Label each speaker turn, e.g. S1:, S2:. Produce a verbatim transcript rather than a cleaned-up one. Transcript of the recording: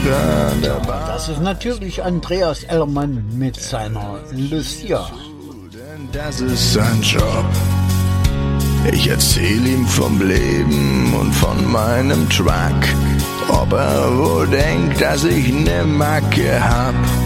S1: Das ist natürlich Andreas Ellermann mit seiner Lucia.
S2: Das ist sein Job. Ich erzähl ihm vom Leben und von meinem Truck. Ob er wohl denkt, dass ich ne Macke hab.